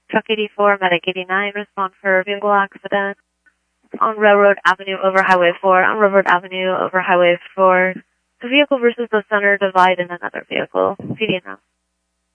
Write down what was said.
Truck 84, Medic 89, respond for vehicle accident on Railroad Avenue over Highway 4, on Railroad Avenue over Highway 4. The vehicle versus the center divide in another vehicle. PD now.